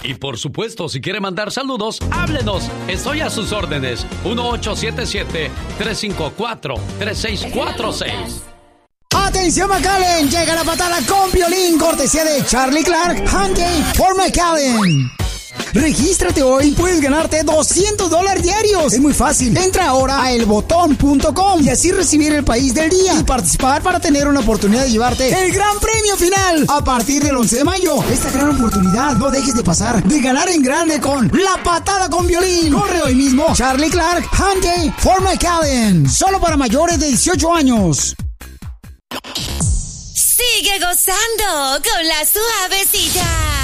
Y por supuesto, si quiere mandar saludos, háblenos. Estoy a sus órdenes. 1877-354-3646. ¡Atención, McAllen! Llega la patada con Piolín, cortesía de Charlie Clark, Hyundai for McAllen. Regístrate hoy, puedes ganarte $200 diarios. Es muy fácil. Entra ahora a elbotón.com y así recibir el país del día y participar para tener una oportunidad de llevarte el gran premio final a partir del 11 de mayo. Esta gran oportunidad no dejes de pasar, de ganar en grande con La Patada con Piolín. Corre hoy mismo. Charlie Clark, Hyundai for McAllen. Solo para mayores de 18 años. Sigue gozando con la suavecita.